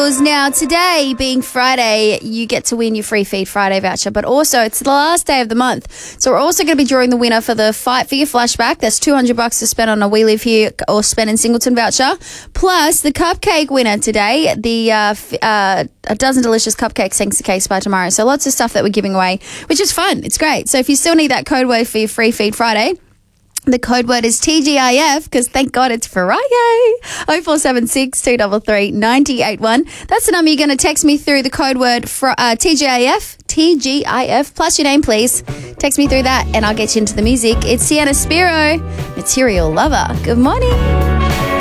socials. Now, today being Friday, you get to win your free Feed Friday voucher, but also it's the last day of the month. So we're also going to be drawing the winner for the Fight for Your Flashback. That's $200 to spend on a We Live Here or Spend in Singleton voucher. Plus the cupcake winner today, the a dozen delicious cupcakes thanks to Case by Tomorrow. So lots of stuff that we're giving away, which is fun. It's great. So if you still need that code word for your free Feed Friday, the code word is TGIF, because thank God it's Friday. 0476 233 981. That's the number you're going to text me through, the code word TGIF, plus your name, please. Text me through that and I'll get you into the music. It's Sienna Spiro, Material Lover. Good morning.